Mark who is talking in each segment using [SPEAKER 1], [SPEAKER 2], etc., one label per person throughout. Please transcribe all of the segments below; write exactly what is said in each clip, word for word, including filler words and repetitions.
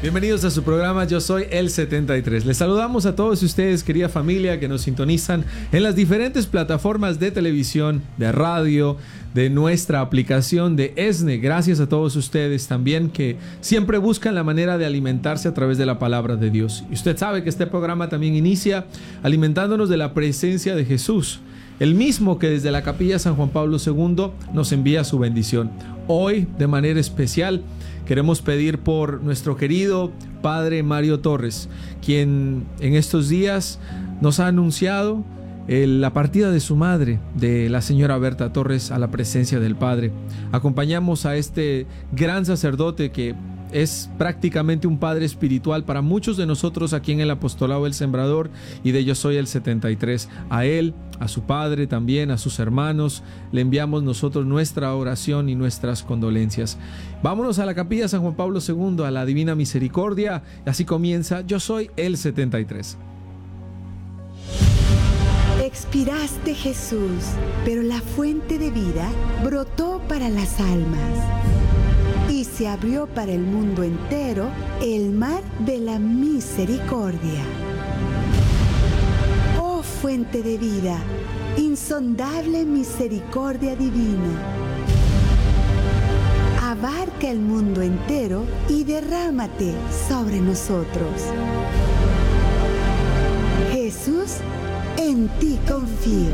[SPEAKER 1] Bienvenidos a su programa Yo Soy el setenta y tres. Les saludamos a todos ustedes, querida familia, que nos sintonizan en las diferentes plataformas de televisión, de radio, de nuestra aplicación de ESNE. Gracias a todos ustedes también que siempre buscan la manera de alimentarse a través de la palabra de Dios. Y usted sabe que este programa también inicia alimentándonos de la presencia de Jesús, el mismo que desde la Capilla San Juan Pablo segundo nos envía su bendición. Hoy, de manera especial, queremos pedir por nuestro querido Padre Mario Torres, quien en estos días nos ha anunciado el, la partida de su madre, de la señora Berta Torres, a la presencia del Padre. Acompañamos a este gran sacerdote que es prácticamente un padre espiritual para muchos de nosotros aquí en el Apostolado del Sembrador y de Yo Soy el setenta y tres. A él, a su padre también, a sus hermanos, le enviamos nosotros nuestra oración y nuestras condolencias. Vámonos a la Capilla San Juan Pablo segundo, a la Divina Misericordia. Así comienza Yo Soy el setenta y tres.
[SPEAKER 2] Expiraste, Jesús, pero la fuente de vida brotó para las almas. Y se abrió para el mundo entero el mar de la misericordia. Oh fuente de vida, insondable misericordia divina, abarca el mundo entero y derrámate sobre nosotros. Jesús, en ti confío.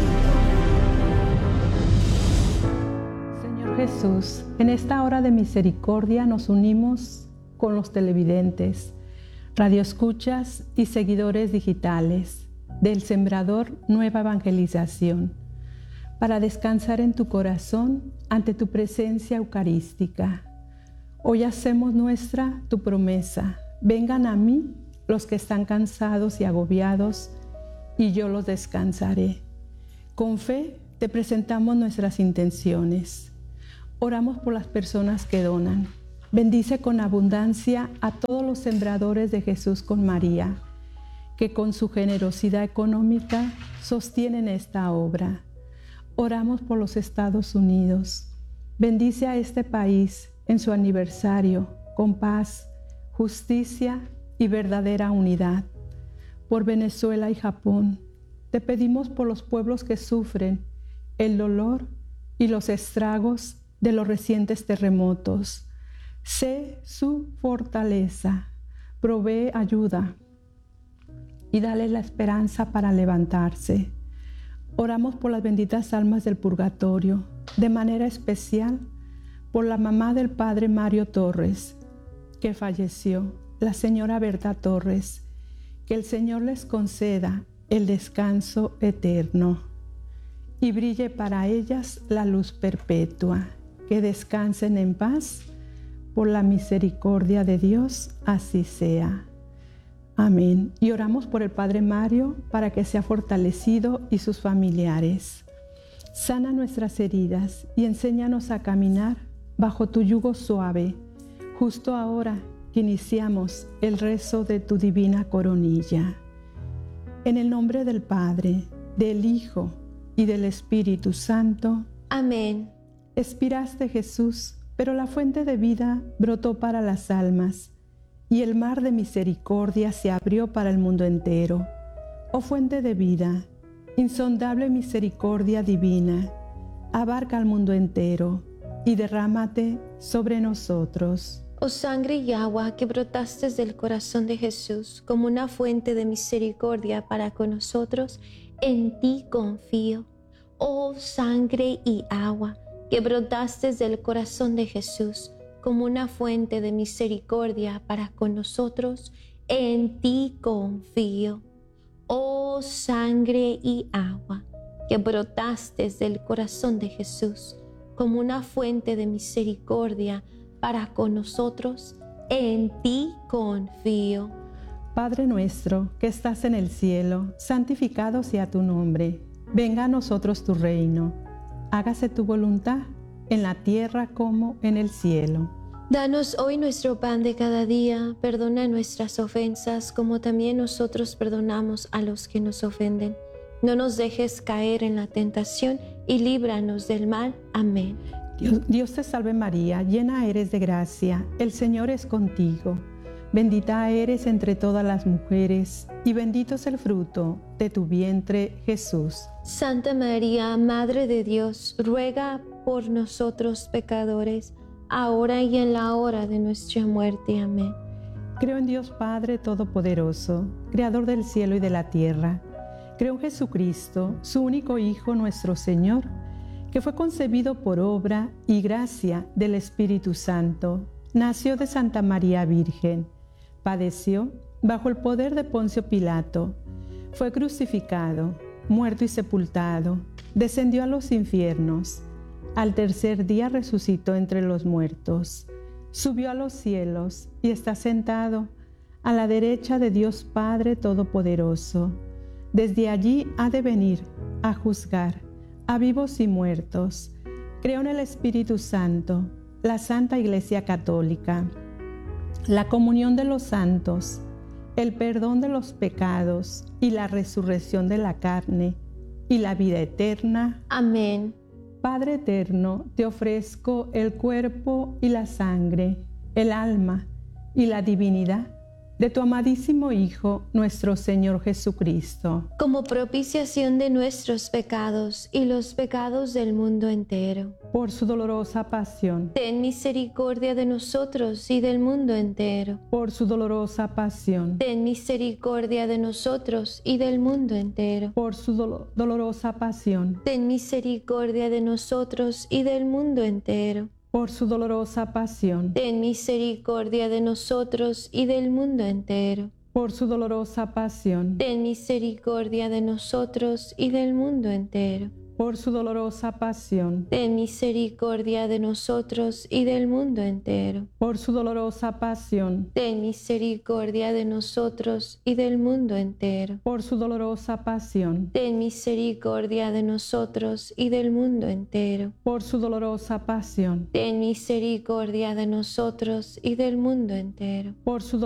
[SPEAKER 3] Jesús, en esta hora de misericordia nos unimos con los televidentes, radioescuchas y seguidores digitales del Sembrador Nueva Evangelización para descansar en tu corazón ante tu presencia eucarística. Hoy hacemos nuestra tu promesa: vengan a mí los que están cansados y agobiados, y yo los descansaré. Con fe te presentamos nuestras intenciones. Oramos por las personas que donan. Bendice con abundancia a todos los sembradores de Jesús con María, que con su generosidad económica sostienen esta obra. Oramos por los Estados Unidos. Bendice a este país en su aniversario con paz, justicia y verdadera unidad. Por Venezuela y Japón, te pedimos por los pueblos que sufren el dolor y los estragos de los recientes terremotos. Sé su fortaleza, provee ayuda y dale la esperanza para levantarse. Oramos por las benditas almas del purgatorio, de manera especial por la mamá del Padre Mario Torres, que falleció, la señora Berta Torres. Que el Señor les conceda el descanso eterno y brille para ellas la luz perpetua. Que descansen en paz, por la misericordia de Dios, así sea. Amén. Y oramos por el Padre Mario para que sea fortalecido y sus familiares. Sana nuestras heridas y enséñanos a caminar bajo tu yugo suave, justo ahora que iniciamos el rezo de tu divina coronilla. En el nombre del Padre, del Hijo y del Espíritu Santo.
[SPEAKER 4] Amén.
[SPEAKER 3] Expiraste, Jesús, pero la fuente de vida brotó para las almas, y el mar de misericordia se abrió para el mundo entero. Oh fuente de vida, insondable misericordia divina, abarca al mundo entero y derrámate sobre nosotros.
[SPEAKER 4] Oh sangre y agua que brotaste del corazón de Jesús como una fuente de misericordia para con nosotros, en ti confío. Oh sangre y agua que brotaste del corazón de Jesús como una fuente de misericordia para con nosotros, en ti confío. Oh sangre y agua que brotaste del corazón de Jesús como una fuente de misericordia para con nosotros, en ti confío.
[SPEAKER 3] Padre nuestro que estás en el cielo, santificado sea tu nombre. Venga a nosotros tu reino. Hágase tu voluntad en la tierra como en el cielo.
[SPEAKER 4] Danos hoy nuestro pan de cada día. Perdona nuestras ofensas como también nosotros perdonamos a los que nos ofenden. No nos dejes caer en la tentación y líbranos del mal. Amén.
[SPEAKER 3] Dios, Dios te salve María, llena eres de gracia, el Señor es contigo. Bendita eres entre todas las mujeres, y bendito es el fruto de tu vientre, Jesús.
[SPEAKER 4] Santa María, Madre de Dios, ruega por nosotros pecadores, ahora y en la hora de nuestra muerte. Amén.
[SPEAKER 3] Creo en Dios Padre Todopoderoso, Creador del cielo y de la tierra. Creo en Jesucristo, su único Hijo, nuestro Señor, que fue concebido por obra y gracia del Espíritu Santo. Nació de Santa María Virgen. Padeció bajo el poder de Poncio Pilato. Fue crucificado, muerto y sepultado. Descendió a los infiernos. Al tercer día resucitó entre los muertos. Subió a los cielos y está sentado a la derecha de Dios Padre Todopoderoso. Desde allí ha de venir a juzgar a vivos y muertos. Creo en el Espíritu Santo, la Santa Iglesia Católica, la comunión de los santos, el perdón de los pecados y la resurrección de la carne y la vida eterna.
[SPEAKER 4] Amén.
[SPEAKER 3] Padre eterno, te ofrezco el cuerpo y la sangre, el alma y la divinidad de tu amadísimo Hijo, nuestro Señor Jesucristo,
[SPEAKER 4] como propiciación de nuestros pecados y los pecados del mundo entero.
[SPEAKER 3] Por su dolorosa pasión.
[SPEAKER 4] Ten misericordia de nosotros y del mundo entero.
[SPEAKER 3] Por su dolorosa pasión.
[SPEAKER 4] Ten misericordia de nosotros y del mundo entero.
[SPEAKER 3] Por su do- dolorosa pasión.
[SPEAKER 4] Ten misericordia de nosotros y del mundo entero.
[SPEAKER 3] Por su dolorosa pasión.
[SPEAKER 4] Ten misericordia de nosotros y del mundo entero.
[SPEAKER 3] Por su dolorosa pasión.
[SPEAKER 4] Ten misericordia de nosotros y del mundo entero.
[SPEAKER 3] Por su dolorosa pasión.
[SPEAKER 4] Ten misericordia de nosotros y del mundo entero.
[SPEAKER 3] Por su dolorosa pasión.
[SPEAKER 4] Ten misericordia de nosotros y del mundo entero.
[SPEAKER 3] Por su dolorosa pasión.
[SPEAKER 4] Ten misericordia de nosotros y del mundo entero.
[SPEAKER 3] Por su dolorosa pasión.
[SPEAKER 4] Ten misericordia de nosotros y del mundo entero.
[SPEAKER 3] Por su